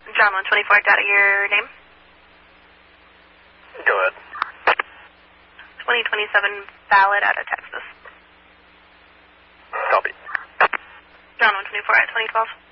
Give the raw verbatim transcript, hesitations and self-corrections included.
John one twenty-four, got your name? Go ahead. twenty twenty-seven Ballad out of Texas. Copy. John one twenty-four at twenty twelve.